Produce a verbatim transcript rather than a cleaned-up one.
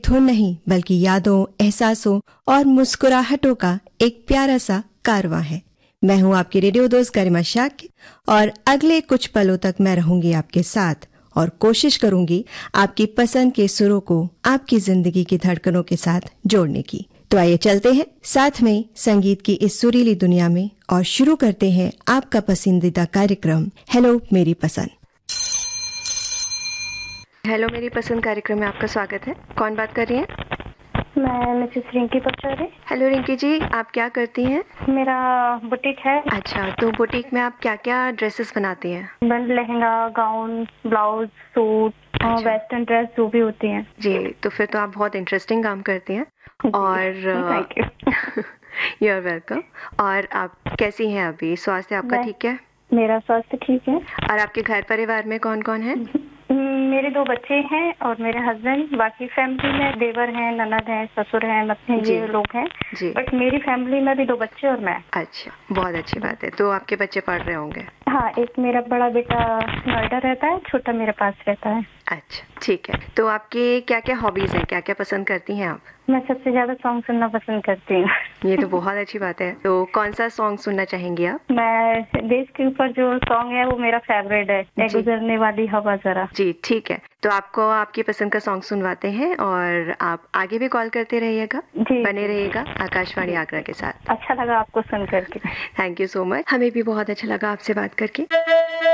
धुन नहीं बल्कि यादों, एहसासों और मुस्कुराहटों का एक प्यारा सा कारवां है। मैं हूं आपकी रेडियो दोस्त गरिमा शाक्य और अगले कुछ पलों तक मैं रहूंगी आपके साथ और कोशिश करूंगी आपकी पसंद के सुरों को आपकी जिंदगी की धड़कनों के साथ जोड़ने की। तो आइए चलते हैं साथ में संगीत की इस सुरीली दुनिया में और शुरू करते हैं आपका पसंदीदा कार्यक्रम हेलो मेरी पसंद। हेलो मेरी पसंद कार्यक्रम में आपका स्वागत है। कौन बात कर रही हैं? मैं मिसेस रिंकी पचौरी। हेलो रिंकी जी, आप क्या करती हैं? मेरा बुटीक है। अच्छा, तो बुटीक में आप क्या क्या ड्रेसेस बनाती हैं? बन लहंगा, गाउन, ब्लाउज, सूट, अच्छा। वेस्टर्न ड्रेस जो भी होती हैं। जी, तो फिर तो आप बहुत इंटरेस्टिंग काम करती हैं। और thank you. You are welcome. और आप कैसी हैं अभी? स्वास्थ्य आपका ठीक है? मेरा स्वास्थ्य ठीक है। और आपके घर परिवार में कौन कौन है? मेरे दो बच्चे हैं और मेरे हस्बैंड। बाकी फैमिली में देवर हैं, ननद हैं, ससुर हैं, मतलब ये लोग हैं। बट मेरी फैमिली में भी दो बच्चे और मैं। अच्छा, बहुत अच्छी बात है। तो आपके बच्चे पढ़ रहे होंगे? हाँ, एक मेरा बड़ा बेटा नोएडा रहता है, छोटा मेरे पास रहता है। अच्छा, ठीक है। तो आपके क्या क्या हॉबीज हैं, क्या क्या पसंद करती हैं आप? मैं सबसे ज्यादा सॉन्ग सुनना पसंद करती हूँ। ये तो बहुत अच्छी बात है। तो कौन सा सॉन्ग सुनना चाहेंगी आप? मैं देश के ऊपर जो सॉन्ग है वो मेरा फेवरेट है, ए गुजरने वाली हवा जरा। जी ठीक है, तो आपको आपकी पसंद का सॉन्ग सुनवाते हैं और आप आगे भी कॉल करते रहिएगा, बने रहिएगा आकाशवाणी आगरा के साथ। अच्छा लगा आपको सुन करके। Thank you so much. हमें भी बहुत अच्छा लगा आपसे बात करके।